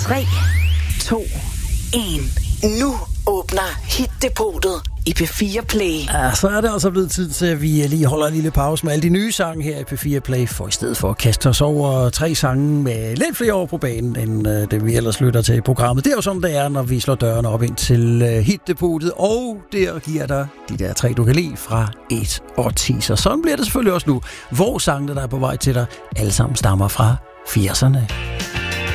3, 2, 1. Nu åbner Hit-depotet i P4 Play. Ja, så er det altså blevet tid til, at vi lige holder en lille pause med alle de nye sange her i P4 Play, for i stedet for at kaste os over 3 sange med lidt flere år på banen, end det vi ellers lytter til i programmet. Det er jo sådan, det er, når vi slår dørene op ind til Hit-depotet, og der giver dig de der 3, du kan lide fra 1 og 10. Så sådan bliver det selvfølgelig også nu, hvor sangene, der er på vej til dig, alle sammen stammer fra 80'erne.